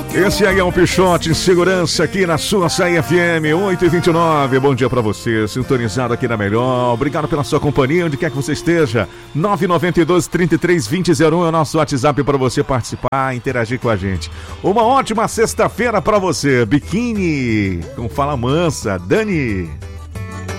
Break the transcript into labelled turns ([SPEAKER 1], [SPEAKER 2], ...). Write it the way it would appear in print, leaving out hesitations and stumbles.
[SPEAKER 1] Esse aí é um Pichote em segurança aqui na sua Açaí FM 8h29. Bom dia pra você, sintonizado aqui na Melhor. Obrigado pela sua companhia, onde quer que você esteja. 992-33-2001 é o nosso WhatsApp para você participar, interagir com a gente. Uma ótima sexta-feira pra você. Biquíni com Fala Mansa, Dani.